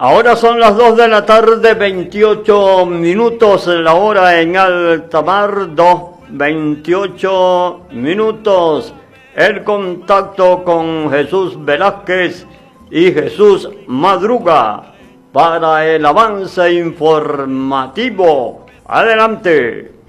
Ahora son las 2 de la tarde, 28 minutos, la hora en alta mar, 2:28 minutos. El contacto con Jesús Velázquez y Jesús Madruga para el avance informativo. Adelante.